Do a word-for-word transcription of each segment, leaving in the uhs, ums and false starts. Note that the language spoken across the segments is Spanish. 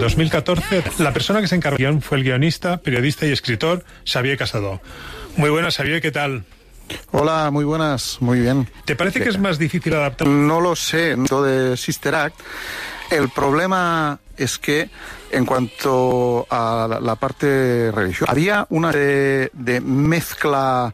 dos mil catorce. La persona que se encargó del guión fue el guionista, periodista y escritor Xavier Casadó. Muy buenas, Xavier, ¿qué tal? Hola, muy buenas, muy bien. ¿Te parece que es más difícil adaptar? No lo sé, no de Sister Act. El problema es que en cuanto a la, la parte religiosa, había una de, de mezcla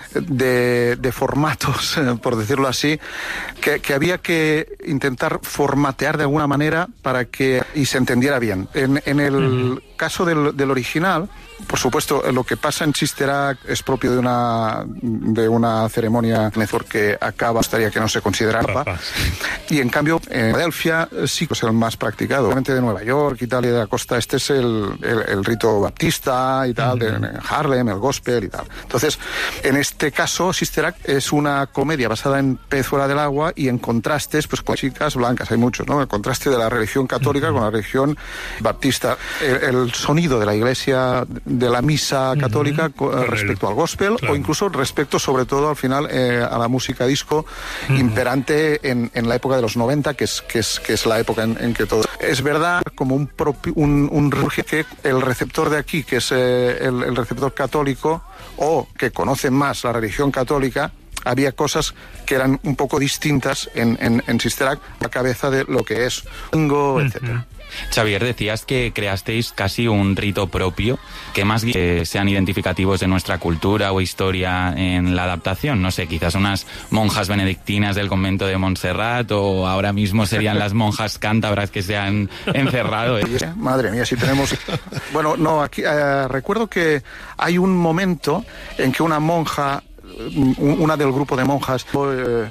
de, de formatos, por decirlo así, que, que había que intentar formatear de alguna manera para que y se entendiera bien. En, en el uh-huh. caso del, del original, por supuesto, lo que pasa en Sister Act es propio de una de una ceremonia porque acaba, estaría que no se considera papa. Y en cambio, en Filadelfia sí que es el más practicado. Obviamente de Nueva York y tal, y de la costa este es el, el, el rito baptista y tal, uh-huh. de Harlem, el gospel y tal. Entonces, en este caso, Sister Act es una comedia basada en Pez fuera del agua y en contrastes, pues con chicas blancas, hay muchos, ¿no? El contraste de la religión católica uh-huh. con la religión baptista. El, el sonido de la iglesia, de la misa católica uh-huh. respecto al gospel, claro. o incluso respecto sobre todo al final eh, a la música disco uh-huh. imperante en, en la época de los noventa, que es, que es, que es la época en, en que todo... Es verdad, como un, propio, un, un que el receptor de aquí, que es eh, el, el receptor católico, o que conoce más la religión católica, había cosas que eran un poco distintas en, en, en Sister Act, a cabeza de lo que es Tango, etcétera. Uh-huh. Xavier, decías que creasteis casi un rito propio, que más que sean identificativos de nuestra cultura o historia en la adaptación. No sé, quizás unas monjas benedictinas del convento de Montserrat, o ahora mismo serían las monjas cántabras que se han encerrado. ¿eh? Madre mía, si tenemos... Bueno, no, aquí eh, recuerdo que hay un momento en que una monja, una del grupo de monjas... Eh,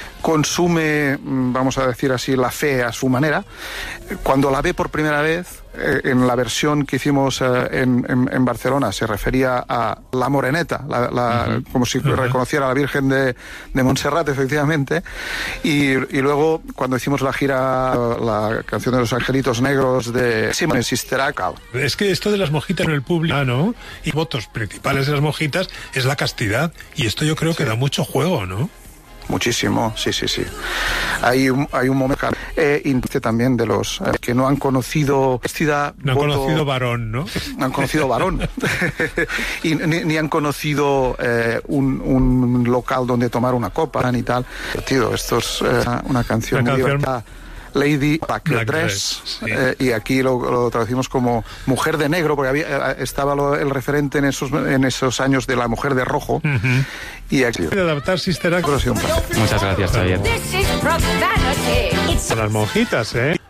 consume, vamos a decir así, la fe a su manera. Cuando la ve por primera vez, eh, en la versión que hicimos eh, en, en, en Barcelona, se refería a la moreneta, la, la, uh-huh. como si uh-huh. reconociera a la Virgen de, de Montserrat, efectivamente. Y, y luego, cuando hicimos la gira, la canción de los angelitos negros de Sister Act. Es que esto de las monjitas en el público, ¿no? Y votos principales de las monjitas es la castidad. Y esto yo creo sí. que da mucho juego, ¿no? Muchísimo, sí, sí, sí. Hay un, hay un momento eh, también de los eh, que no han conocido vestida, no han voto, conocido varón, ¿no? No han conocido varón. y ni, ni han conocido eh, un, un local donde tomar una copa ni tal. Tío, esto es eh, una canción una muy canción... divertida. Lady Black, Black Dress, Dress sí. eh, y aquí lo, lo traducimos como Mujer de Negro, porque había, estaba lo, el referente en esos, en esos años de la Mujer de Rojo. Uh-huh. Y aquí... De adaptar Sister Act. Muchas gracias, Xavier. Las monjitas, ¿eh?